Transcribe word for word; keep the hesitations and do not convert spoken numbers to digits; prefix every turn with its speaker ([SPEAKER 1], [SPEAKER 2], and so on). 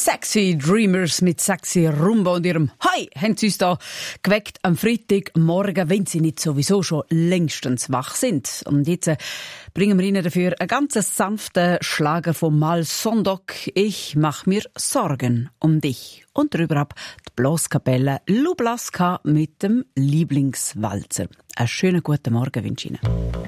[SPEAKER 1] Sexy Dreamers mit Sexy Rumba und ihrem Hi haben sie uns da geweckt am Freitagmorgen, wenn sie nicht sowieso schon längstens wach sind. Und jetzt äh, bringen wir ihnen dafür einen ganz sanften Schlager vom Mal Sonntag. Ich mach mir Sorgen um dich. Und darüber ab die Blaskapelle Lublaska mit dem Lieblingswalzer. Einen schönen guten Morgen wünsche ich Ihnen.